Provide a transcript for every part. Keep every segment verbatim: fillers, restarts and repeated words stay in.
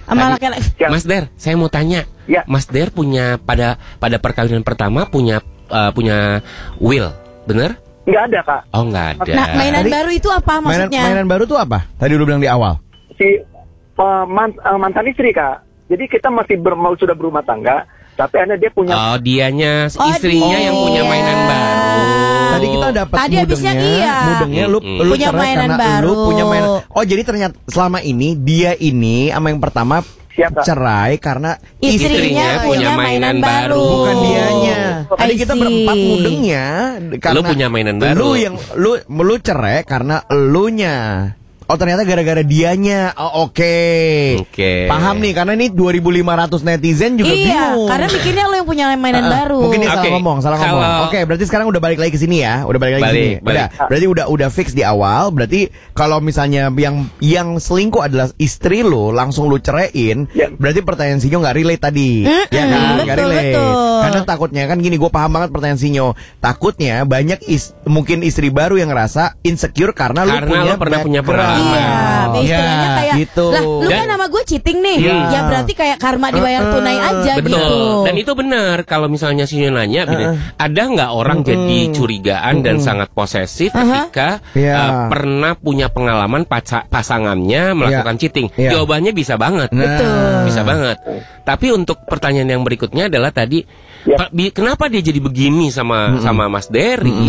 sama laki-laki. Mas Der, saya mau tanya. Ya. Mas Der punya pada pada perkawinan pertama punya uh, punya will, bener? Nggak ada, Kak. Oh, nggak ada. Nah, mainan Tadi- baru itu apa Mainan, maksudnya? mainan baru tuh apa? Tadi lu bilang di awal. Si uh, man- uh, mantan istri, Kak. Jadi kita masih ber- mau sudah berumah tangga, tapi akhirnya dia punya. Oh, dianya Oh, istrinya dia. yang punya mainan baru. Tadi kita dapat Tadi habisnya mudengnya, iya. mudengnya lu, Mm-mm. lu Punya cerai mainan karena baru. lu punya mainan. Oh, jadi ternyata selama ini dia ini sama yang pertama Siapa? cerai karena Istrinya Istrinya punya punya mainan mainan baru. baru. bukan dianya. Tadi I kita see. berempat mudengnya karena Lu punya mainan baru. Lu yang lu lu cerai karena elunya. Oh, ternyata gara-gara dianya. Oh, oke. Oke. Paham nih, karena ini dua ribu lima ratus netizen juga Iya, bingung. karena mikirnya lo yang punya mainan Ah, baru. Mungkin dia salah Oke, ngomong, salah kalau- ngomong. Oke, berarti sekarang udah balik lagi ke sini ya. Udah balik lagi ke Balik, sini. balik. Udah. Berarti udah udah fix di awal. Berarti kalau misalnya yang yang selingkuh adalah istri lo, langsung lu ceraiin, Ya. berarti pertanyaan Sinyo nggak relate tadi. Mm-mm, Ya kan? Nggak betul, relate. betul. Karena takutnya kan gini, gue paham banget pertanyaan Sinyo. Takutnya banyak is- mungkin istri baru yang ngerasa insecure karena, lu Karena punya lu pernah punya background. pengalaman. Iya, istilahnya kayak gitu. lah lu Dan- kan sama gue cheating nih. Iya. Ya berarti kayak karma dibayar Uh-uh. tunai aja Betul. gitu. Dan itu benar. Kalau misalnya si nanya, Uh-uh. ada nggak orang Mm-mm. jadi curigaan dan Mm-mm. sangat posesif Uh-huh. ketika Iya. uh, pernah punya pengalaman paca- pasangannya melakukan Iya. cheating? Iya. Jawabannya bisa banget. Nah. Betul. Bisa banget. Tapi untuk pertanyaan yang berikutnya adalah tadi, Ya. Pak, bi- kenapa dia jadi begini sama sama Mas Dery?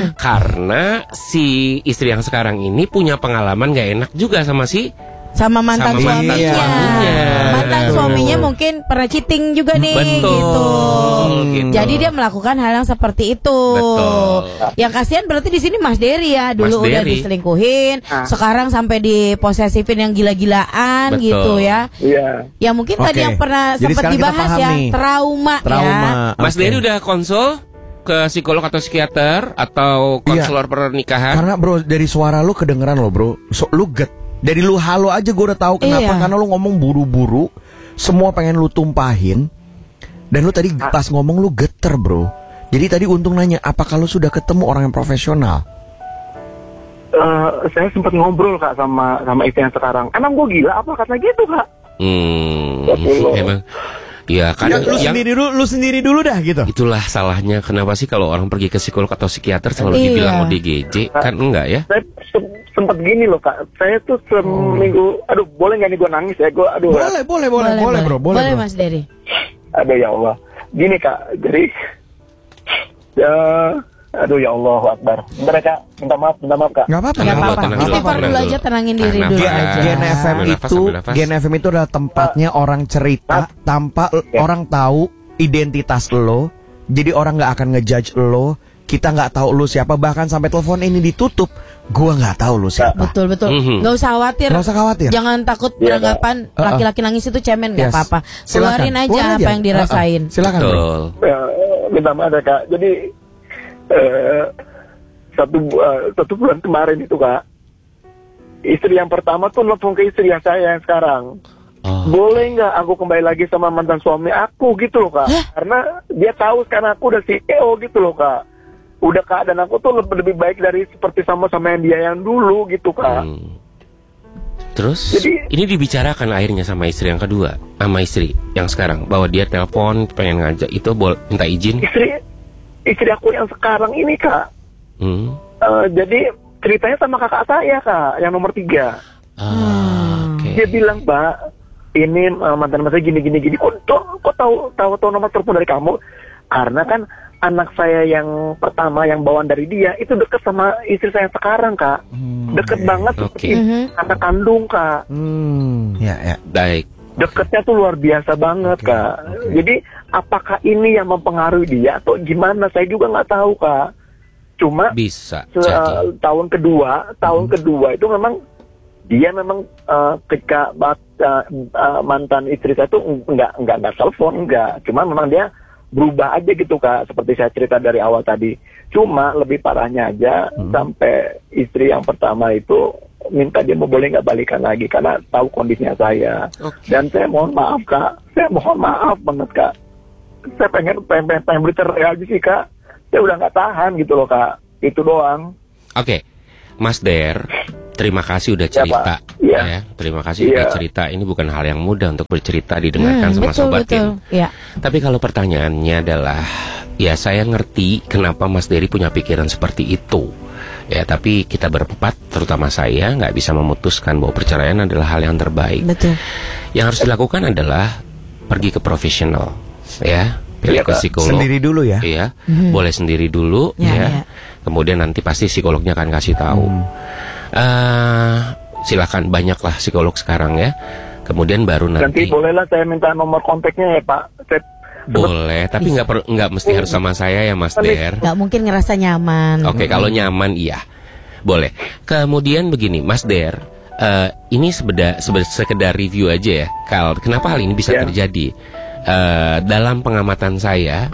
Karena si istri yang sekarang ini punya pengalaman nggak enak juga sama si Sama mantan Sama suaminya. mantan suaminya. Mantan Betul. suaminya mungkin pernah cheating juga nih Betul. gitu. Gitu. Jadi dia melakukan hal yang seperti itu. Betul. Yang kasihan berarti di sini Mas Dery ya, dulu Mas udah Dery. diselingkuhin, Ah. sekarang sampai diposesifin yang gila-gilaan Betul. gitu ya. Iya. Ya mungkin Oke. tadi yang pernah Jadi sempat sekarang kita dibahas paham ya, nih. trauma, Trauma. ya. Mas Oke. Dery udah konsul ke psikolog atau psikiater atau Iya. konselor pernikahan? Karena bro, dari suara lu kedengeran lo bro, so, lu get. Dari lu halo aja gue udah tahu kenapa. Iya. Karena lu ngomong buru-buru, semua pengen lu tumpahin. Dan lu tadi pas ngomong lu geter bro. Jadi tadi untung nanya, apakah lu sudah ketemu orang yang profesional? Eh, saya sempat ngobrol, Kak, sama sama istri yang sekarang. Emang gue gila apa kata gitu, Kak? Hmm, Betul. emang. Ya, Ya, kadang lu yang sendiri dulu, lu sendiri dulu dah gitu. itulah salahnya. Kenapa sih kalau orang pergi ke psikolog atau psikiater selalu Iya. dibilang O D G J? Kan enggak ya? Saya se- sempat gini loh, Kak. Saya tuh seminggu, aduh, boleh nggak nih gue nangis ya? Gue, aduh, Boleh, boleh, boleh, boleh, bro, boleh, Boleh bro. Mas Dery. aduh ya Allah. Gini, Kak. Jadi, ya, aduh ya Allah, Akbar. Bentar ya, Kak. Minta maaf, minta maaf, Kak. Nggak apa-apa, Nggak nggak apa-apa. apa-apa. tenang nggak dulu, Istighfar apa-apa. dulu tenang aja, tenangin diri Tahan dulu nafas. aja. Gen F M Ambil nafas, itu, ambil nafas. Gen F M itu adalah tempatnya orang cerita tanpa Ya. orang tahu identitas lo. Jadi orang nggak akan ngejudge lo. Kita nggak tahu lo siapa, bahkan sampai telepon ini ditutup, gua nggak tahu lo siapa. Betul betul. Mhm. Nggak usah khawatir. Nggak usah khawatir. Jangan takut Iya, beranggapan Uh-uh. laki-laki nangis itu cemen, nggak Yes. apa-apa. Silakan. Keluarin aja Keluar apa yang dirasain. Uh-uh. Silakan bro. Betul. Ya, minta maaf ya, Kak. Jadi, eh, satu, eh, satu bulan kemarin itu, Kak, istri yang pertama tuh nelfon ke istri yang saya yang sekarang. Oh. Boleh nggak aku kembali lagi sama mantan suami aku gitu loh, Kak? Karena dia tahu sekarang aku udah C E O gitu loh, Kak. Udah keadaan aku tuh lebih, lebih baik dari seperti sama-sama yang dia yang dulu gitu, Kak. Hmm. Terus Jadi- ini dibicarakan akhirnya sama istri yang kedua, sama istri yang sekarang, bahwa dia telepon pengen ngajak itu boleh minta izin. Istri istri aku yang sekarang ini, Kak. Hmm. eh, jadi ceritanya sama kakak saya, Kak, yang nomor tiga. Ah, oke. Dia bilang, Mbak, ini uh, mantan saya gini gini gini. Kok kok kok tahu tahu tahu nomor telepon dari kamu? Karena kan anak saya yang pertama yang bawaan dari dia itu deket sama istri saya yang sekarang, Kak. Deket banget Oke. seperti Mhm. anak kandung, Kak. Hmm, ya, ya. Baik. Deketnya tuh luar biasa banget, Oke, Kak. oke. Jadi apakah ini yang mempengaruhi dia atau gimana? Saya juga nggak tahu, Kak. Cuma Bisa se- jadi. tahun kedua, tahun kedua itu memang dia memang uh, ketika uh, uh, mantan istri saya tuh nggak nggak nggak telepon, nggak. Cuma memang dia berubah aja gitu, Kak. Seperti saya cerita dari awal tadi. Cuma lebih parahnya aja sampai istri yang pertama itu minta dia mau boleh nggak balikan lagi karena tahu kondisinya saya. Oke. Dan saya mohon maaf, Kak. Saya mohon maaf banget, Kak. Saya pengen pengen pengen, pengen bercerai aja sih, Kak. Saya udah nggak tahan gitu loh, Kak. Itu doang. Oke, Mas Der, terima kasih udah cerita. Iya. Ya, terima kasih udah Iya. cerita. Ini bukan hal yang mudah untuk bercerita didengarkan Hmm, sama betul, sobat betul. Tim. Ya. Tapi kalau pertanyaannya adalah, ya saya ngerti kenapa Mas Dery punya pikiran seperti itu. Ya, tapi kita berempat, terutama saya, nggak bisa memutuskan bahwa perceraian adalah hal yang terbaik. Betul. Yang harus dilakukan adalah pergi ke profesional, ya, pilih Iya, ke Kak. psikolog. Sendiri dulu ya. Iya, boleh sendiri dulu, Ya, ya. ya. Kemudian nanti pasti psikolognya akan kasih tahu. Eh, silakan, banyaklah psikolog sekarang ya. Kemudian baru nanti. Nanti bolehlah saya minta nomor kontaknya ya Pak. Saya, Boleh, tapi nggak perlu, nggak mesti harus sama saya ya Mas Der. Nggak mungkin ngerasa nyaman. Oke, kalau nyaman iya, boleh. Kemudian begini, Mas Der, eh, ini sebeda, sebe- sekedar review aja ya. Kal, kenapa hal ini bisa Ya. terjadi? Eh, dalam pengamatan saya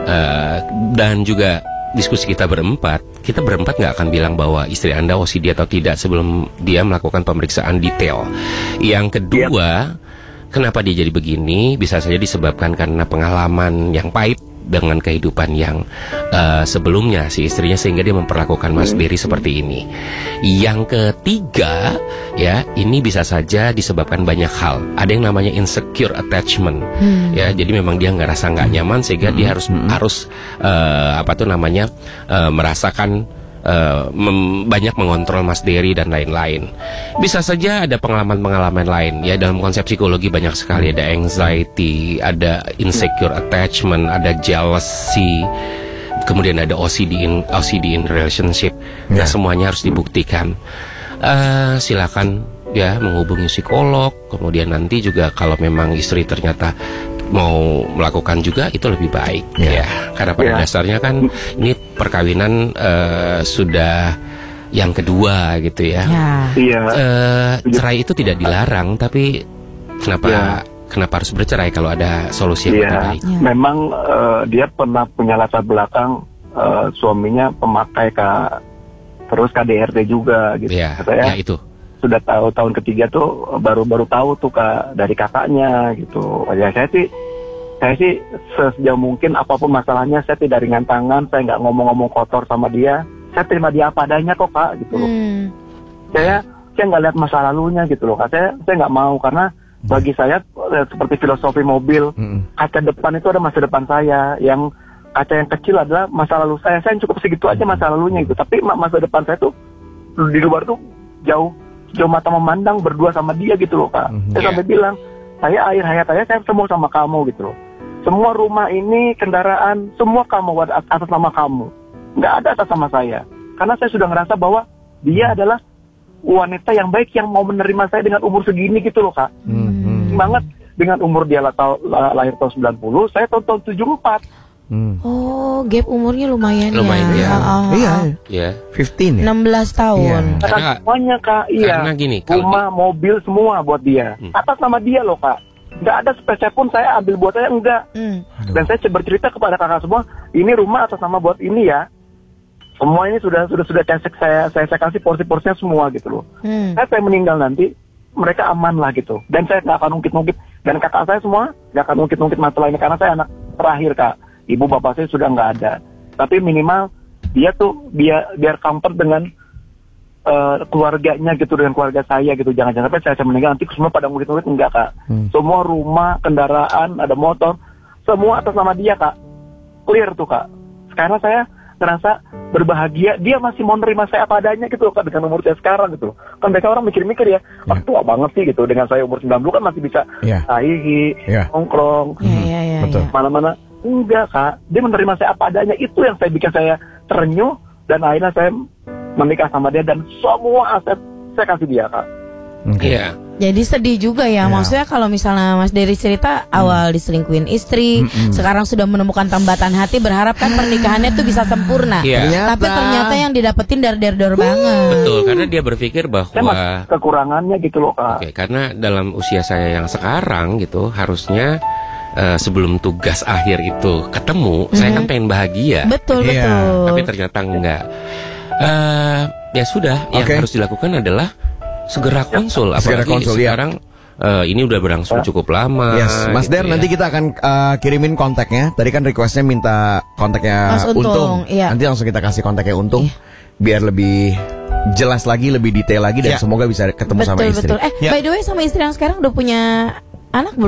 eh, dan juga diskusi kita berempat, kita berempat nggak akan bilang bahwa istri Anda O C D atau tidak sebelum dia melakukan pemeriksaan detail. Yang kedua, kenapa dia jadi begini? Bisa saja disebabkan karena pengalaman yang pahit dengan kehidupan yang uh, sebelumnya si istrinya, sehingga dia memperlakukan Mas Dery seperti ini. Yang ketiga, ya, ini bisa saja disebabkan banyak hal. Ada yang namanya insecure attachment, ya. Jadi memang dia nggak rasa nggak nyaman sehingga dia harus harus uh, apa tuh namanya uh, merasakan Uh, mem- banyak mengontrol Mas Dery dan lain-lain. Bisa saja ada pengalaman-pengalaman lain ya. Dalam konsep psikologi banyak sekali, ada anxiety, ada insecure attachment, ada jealousy, kemudian ada O C D in O C D in relationship. Nah, Ya. semuanya harus dibuktikan. Uh, silakan ya menghubungi psikolog. Kemudian nanti juga kalau memang istri ternyata mau melakukan juga, itu lebih baik ya, karena pada Ya. dasarnya kan ini perkawinan eh, sudah yang kedua gitu ya. Ya. iya. Eh, cerai itu tidak dilarang, tapi kenapa Ya. kenapa harus bercerai kalau ada solusi yang lebih Iya, baik? Ya. memang eh, dia pernah punya latar belakang eh, suaminya pemakai Kak, terus K D R T juga gitu. Ya, Saya ya itu. sudah tahu tahun ketiga tuh baru-baru tahu tuh Kak dari kakaknya gitu. Ya saya sih saya sih sejauh mungkin apapun masalahnya saya tidak ringan tangan, saya nggak ngomong-ngomong kotor sama dia. Saya terima dia apa adanya kok Kak gitu loh. Hmm. Saya saya nggak lihat masa lalunya gitu loh Kak. Saya saya nggak mau karena bagi saya eh, seperti filosofi mobil, kaca depan itu ada masa depan saya, yang kaca yang kecil adalah masa lalu saya. Saya cukup segitu aja masa lalunya gitu. Tapi ma- masa depan saya tuh di luar tuh jauh jauh mata memandang berdua sama dia gitu loh Kak. Saya Yeah. sampai bilang, saya akhir hayat saya saya semua sama kamu gitu loh. Semua rumah ini, kendaraan, semua kamu at- atas nama kamu. Nggak ada atas nama saya. Karena saya sudah ngerasa bahwa dia adalah wanita yang baik yang mau menerima saya dengan umur segini gitu loh Kak. Banget dengan umur dia lah, tau- lah- lahir tahun sembilan puluh, saya tahun tahun tujuh puluh empat. Oh, gap umurnya lumayan, Lumayan, ya. ya. Ah, ah, Iya, ah. Ya. fifteen ya. enam belas tahun. Iya. Karena Karena- semuanya Kak, iya. karena gini, kalau rumah, mobil semua buat dia. Hmm. Atas nama dia loh Kak. Nggak ada spesial pun saya ambil buat saya, enggak. Hmm. Dan saya bercerita kepada kakak semua, ini rumah atas nama buat ini ya. Semua ini sudah sudah sudah saya saya saya, saya kasih porsi-porsinya semua gitu loh. Hmm. Saya saya meninggal nanti mereka aman lah gitu. Dan saya nggak akan ungkit-ungkit. Dan kakak saya semua nggak akan ungkit-ungkit masalah ini karena saya anak terakhir Kak. Ibu bapak saya sudah nggak ada. Tapi minimal dia tuh dia biar comfort dengan eh, keluarganya gitu, dengan keluarga saya gitu. Jangan-jangan sampai saya, saya meninggal nanti semua pada ngungkit-ngungkit, enggak Kak. Semua rumah, kendaraan, ada motor, semua atas nama dia Kak. Clear tuh Kak. Sekarang saya ngerasa berbahagia, dia masih mau nerima saya apa adanya gitu loh Kak, dengan umur saya sekarang gitu. Kan mereka orang mikir-mikir ya, ah tua banget sih gitu, dengan saya umur sembilan puluh kan masih bisa Iya. hihi, Iya. nongkrong, Ya, ya, ya, Betul. ya. mana-mana. Enggak Kak, dia menerima saya apa adanya, itu yang saya bikin saya terenyuh, dan akhirnya saya menikah sama dia, dan semua aset saya kasih dia Kak. Oke. Iya. Jadi sedih juga ya, Ya. maksudnya kalau misalnya Mas Dery cerita awal diselingkuhin istri, sekarang sudah menemukan tambatan hati, berharap kan pernikahannya tuh bisa sempurna. Iya. Ternyata. Tapi ternyata yang didapetin dar-dar banget. Betul, karena dia berpikir Saya bahwa masih kekurangannya gitu loh Kak. Oke, karena dalam usia saya yang sekarang gitu, harusnya eh, sebelum tugas akhir itu ketemu, saya kan pengen bahagia. Betul, Iya. betul. Tapi ternyata enggak. Eh, ya sudah, yang Oke. harus dilakukan adalah segera konsul. Segera Apalagi konsul, ya. sekarang eh, ini udah berlangsung cukup lama. Yes, Mas gitu Der, ya. nanti kita akan uh, kirimin kontaknya. Tadi kan requestnya minta kontaknya Mas Untung, iya. Nanti langsung kita kasih kontaknya Untung, Iya. biar lebih jelas lagi, lebih detail lagi, dan Ya. semoga bisa ketemu sama Betul istri. betul. Eh Ya. by the way sama istri yang sekarang udah punya anak belum?